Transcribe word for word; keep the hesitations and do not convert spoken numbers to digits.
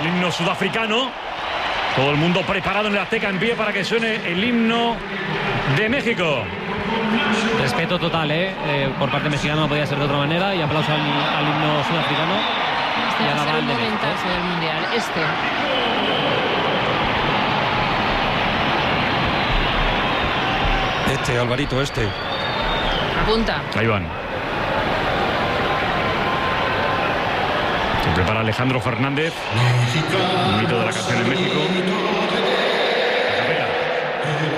el himno sudafricano. Todo el mundo preparado en el Azteca en pie para que suene el himno de México. Respeto total, ¿eh? Eh, por parte mexicana no podía ser de otra manera. Y aplauso al, al himno sudafricano. Este y va a ser va un el de momentazo del Mundial. Este. Este, Alvarito, este. Apunta. Ahí van. Se prepara Alejandro Fernández, un mito de la canción en México.